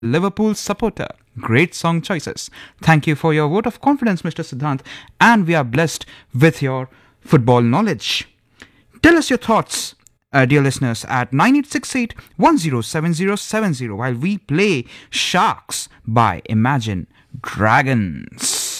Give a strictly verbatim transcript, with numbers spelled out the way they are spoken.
Liverpool supporter. Great song choices. Thank you for your vote of confidence, Mister Siddhant, and we are blessed with your football knowledge. Tell us your thoughts, uh, dear listeners, at nine eight six eight, one zero seven zero seven zero while we play Sharks by Imagine Dragons.